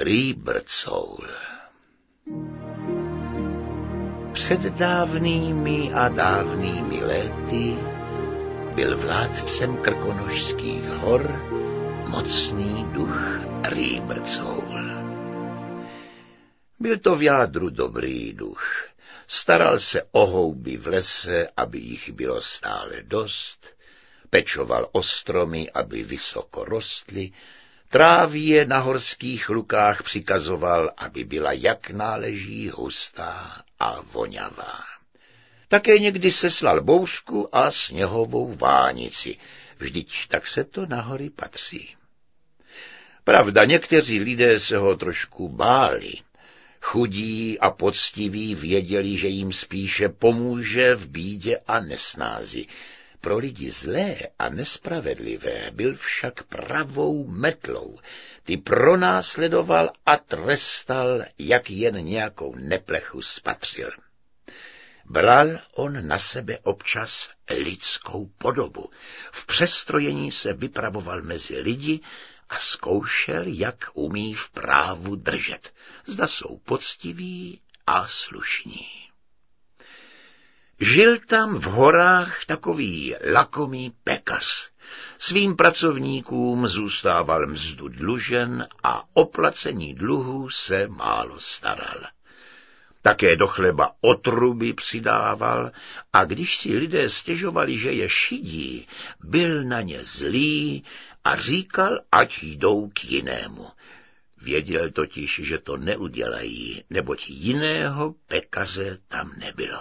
Rýbrcoul. Před dávnými a dávnými léty byl vládcem Krkonošských hor mocný duch Rýbrcoul. Byl to v jádru dobrý duch. Staral se o houby v lese, aby jich bylo stále dost, pečoval o stromy, aby vysoko rostly, trávě na horských lukách přikazoval, aby byla jak náleží hustá a vonavá. Také někdy seslal bouřku a sněhovou vánici, vždyť tak se to na hory patří. Pravda, někteří lidé se ho trošku báli. Chudí a poctiví věděli, že jim spíše pomůže v bídě a nesnázi. Pro lidi zlé a nespravedlivé byl však pravou metlou. Ty pronásledoval a trestal, jak jen nějakou neplechu spatřil. Bral on na sebe občas lidskou podobu. V přestrojení se vypravoval mezi lidi a zkoušel, jak umí v právu držet. Zda jsou poctiví a slušní. Žil tam v horách takový lakomý pekař. Svým pracovníkům zůstával mzdu dlužen a o placení dluhů se málo staral. Také do chleba otruby přidával a když si lidé stěžovali, že je šidí, byl na ně zlý a říkal, ať jdou k jinému. Věděl totiž, že to neudělají, neboť jiného pekaře tam nebylo.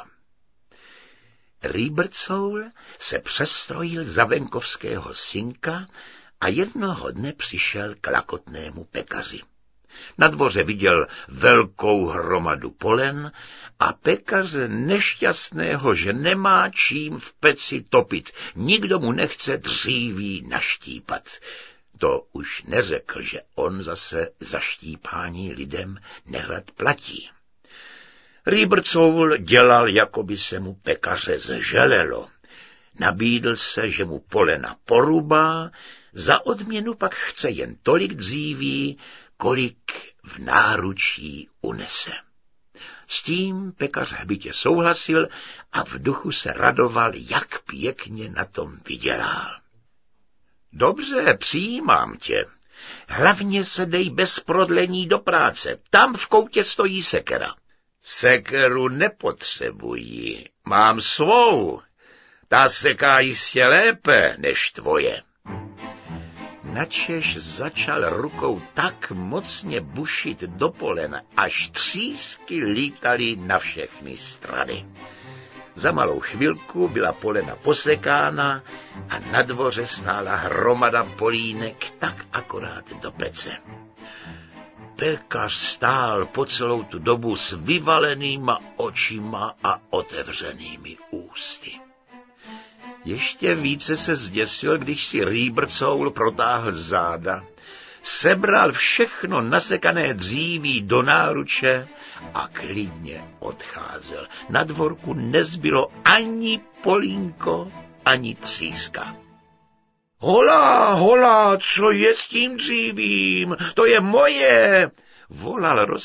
Rýbrcoul se přestrojil za venkovského synka a jednoho dne přišel k lakotnému pekaři. Na dvoře viděl velkou hromadu polen a pekaře nešťastného, že nemá čím v peci topit, nikdo mu nechce dříví naštípat. To už neřekl, že on zase za štípání lidem nerad platí. Rýbrcoul dělal, jako by se mu pekaře zželelo. Nabídl se, že mu polena porubá, za odměnu pak chce jen tolik dříví, kolik v náručí unese. S tím pekař hbitě souhlasil a v duchu se radoval, jak pěkně na tom vydělal. Dobře, přijímám tě. Hlavně se dej bez prodlení do práce. Tam v koutě stojí sekera. Sekeru nepotřebuji. Mám svou. Ta seká jistě lépe než tvoje. Načež začal rukou tak mocně bušit do polen, až třísky lítaly na všechny strany. Za malou chvilku byla polena posekána a na dvoře stála hromada polínek tak akorát do pece. Pekař stál po celou tu dobu s vyvalenýma očima a otevřenými ústy. Ještě více se zděsil, když si Rýbrcoul protáhl záda, sebral všechno nasekané dříví do náruče a klidně odcházel. Na dvorku nezbylo ani polínko, ani tříska. Hola, hola, co je s tím dřívím? To je moje, volal